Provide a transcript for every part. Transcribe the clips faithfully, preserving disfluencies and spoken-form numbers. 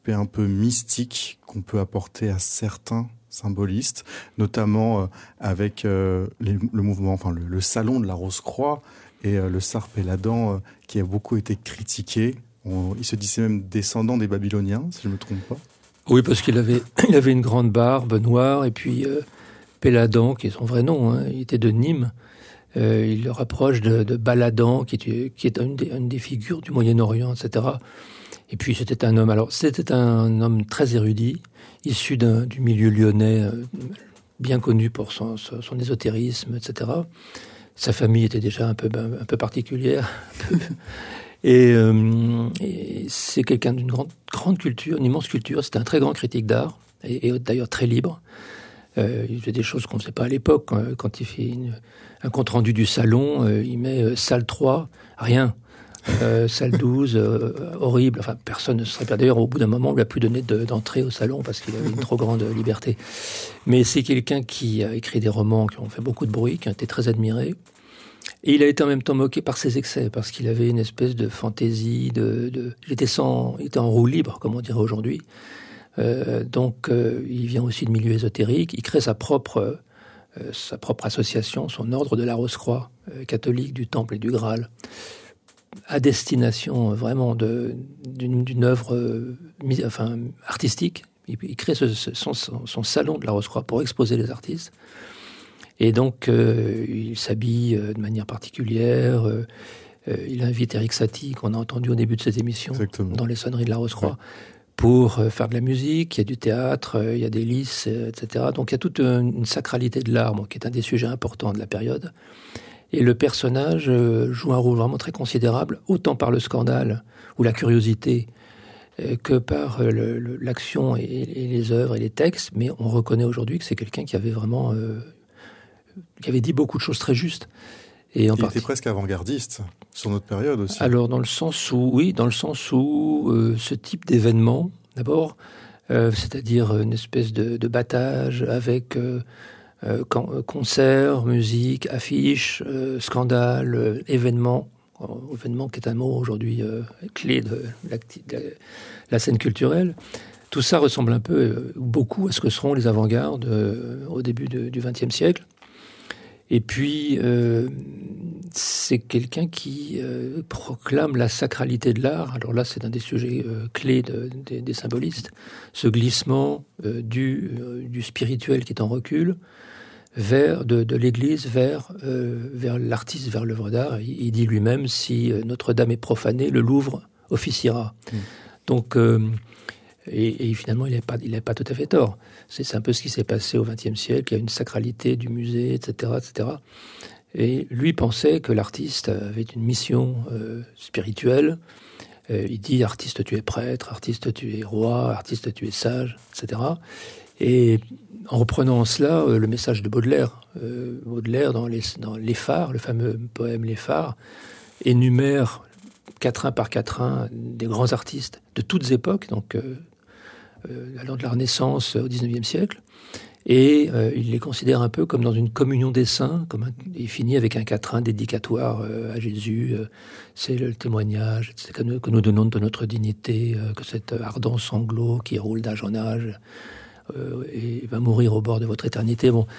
et un peu mystique qu'on peut apporter à certains symbolistes, notamment euh, avec euh, les, le mouvement, enfin le, le salon de la Rose-Croix et euh, le Sarpe et l'Adam euh, qui a beaucoup été critiqué. On, il se disait même descendant des Babyloniens, si je ne me trompe pas. Oui, parce qu'il avait, il avait une grande barbe noire, et puis euh, Péladan, qui est son vrai nom, hein, il était de Nîmes. Euh, il le rapproche de, de Baladan, qui est, qui est une, des, une des figures du Moyen-Orient, et cetera. Et puis c'était un homme, alors c'était un homme très érudit, issu d'un, du milieu lyonnais, euh, bien connu pour son, son, son ésotérisme, et cetera. Sa famille était déjà un peu, un peu particulière. Un peu Et, euh, et c'est quelqu'un d'une grande, grande culture, une immense culture. C'était un très grand critique d'art, et, et d'ailleurs très libre. Euh, il fait des choses qu'on ne faisait pas à l'époque. Quand, quand il fait une, un compte-rendu du salon, euh, il met euh, salle trois, rien. Euh, salle douze, euh, horrible. Enfin, personne ne se serait pas. D'ailleurs, au bout d'un moment, on lui a plus donné de, d'entrée au salon parce qu'il avait une trop grande liberté. Mais c'est quelqu'un qui a écrit des romans qui ont fait beaucoup de bruit, qui ont été très admirés. Et il a été en même temps moqué par ses excès, parce qu'il avait une espèce de fantaisie, de, de... Il était sans, il était en roue libre, comme on dirait aujourd'hui. Euh, donc, euh, il vient aussi de milieu ésotérique. Il crée sa propre, euh, sa propre association, son ordre de la Rose-Croix, euh, catholique du Temple et du Graal, à destination euh, vraiment de, d'une, d'une œuvre, euh, mise, enfin, artistique. Il, il crée ce, ce, son, son salon de la Rose-Croix pour exposer les artistes. Et donc, euh, il s'habille euh, de manière particulière. Euh, euh, il invite Erik Satie, qu'on a entendu au début de cette émission, Exactement. Dans les sonneries de la Rose-Croix, ouais. pour euh, faire de la musique. Il y a du théâtre, euh, il y a des lices, euh, et cetera. Donc, il y a toute une, une sacralité de l'art, bon, qui est un des sujets importants de la période. Et le personnage euh, joue un rôle vraiment très considérable, autant par le scandale ou la curiosité, euh, que par euh, le, le, l'action et, et les œuvres et les textes. Mais on reconnaît aujourd'hui que c'est quelqu'un qui avait vraiment... Euh, qui avait dit beaucoup de choses très justes. Et en qui partie... était presque avant-gardiste sur notre période aussi. Alors, dans le sens où, oui, dans le sens où euh, ce type d'événement, d'abord, euh, c'est-à-dire une espèce de, de battage avec euh, euh, concerts, musique, affiches, euh, scandales, euh, événements, euh, événement qui est un mot aujourd'hui euh, clé de la, de la scène culturelle. Tout ça ressemble un peu, euh, beaucoup à ce que seront les avant-gardes euh, au début de, du vingtième siècle. Et puis, euh, c'est quelqu'un qui euh, proclame la sacralité de l'art. Alors là, c'est un des sujets euh, clés de, de, des symbolistes. Ce glissement euh, du, euh, du spirituel qui est en recul, vers, de, de l'Église vers, euh, vers l'artiste, vers l'œuvre d'art. Il, il dit lui-même, si Notre-Dame est profanée, le Louvre officiera. Mmh. Donc... Euh, Et, et finalement, il n'a pas, il n'a pas tout à fait tort. C'est, c'est un peu ce qui s'est passé au vingtième siècle. Il y a une sacralité du musée, et cetera, et cetera. Et lui pensait que l'artiste avait une mission euh, spirituelle. Euh, il dit, artiste, tu es prêtre, artiste, tu es roi, artiste, tu es sage, et cetera. Et en reprenant cela, euh, le message de Baudelaire, euh, Baudelaire dans les, dans les Phares, le fameux poème Les Phares, énumère quatrain par quatrain des grands artistes de toutes époques, donc euh, euh, allant de la Renaissance au dix-neuvième siècle, et euh, il les considère un peu comme dans une communion des saints, comme un, il finit avec un quatrain dédicatoire euh, à Jésus, euh, c'est le témoignage c'est que, nous, que nous donnons de notre dignité, euh, que cet ardent sanglot qui roule d'âge en âge euh, et va mourir au bord de votre éternité. Bon,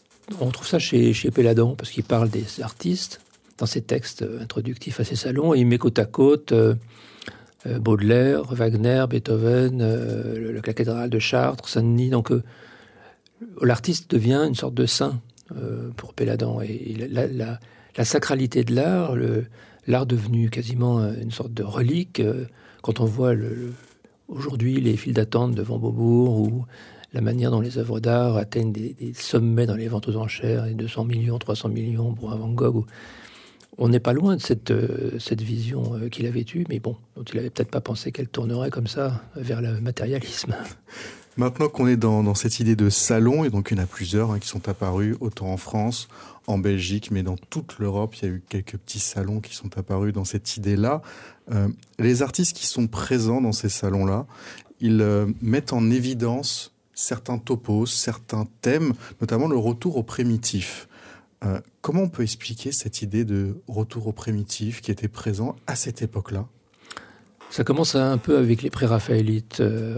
on trouve ça chez, chez Péladan, parce qu'il parle des artistes, dans ses textes introductifs à ses salons, et il met côte à côte euh, euh, Baudelaire, Wagner, Beethoven, euh, la cathédrale de Chartres, Saint-Denis. Donc euh, l'artiste devient une sorte de saint euh, pour Péladan. Et, et la, la, la sacralité de l'art, le, l'art devenu quasiment une sorte de relique, euh, quand on voit le, le, aujourd'hui les files d'attente devant Beaubourg, ou la manière dont les œuvres d'art atteignent des, des sommets dans les ventes aux enchères, les deux cents millions, trois cents millions pour un Van Gogh, ou, on n'est pas loin de cette, euh, cette vision euh, qu'il avait eue, mais bon, dont il n'avait peut-être pas pensé qu'elle tournerait comme ça vers le matérialisme. Maintenant qu'on est dans, dans cette idée de salon, et donc il y en a plusieurs hein, qui sont apparus, autant en France, en Belgique, mais dans toute l'Europe, il y a eu quelques petits salons qui sont apparus dans cette idée-là. Euh, les artistes qui sont présents dans ces salons-là, ils euh, mettent en évidence certains topos, certains thèmes, notamment le retour au primitif. Euh, comment on peut expliquer cette idée de retour au primitif qui était présent à cette époque-là ? Ça commence un peu avec les pré-raphaélites. Euh,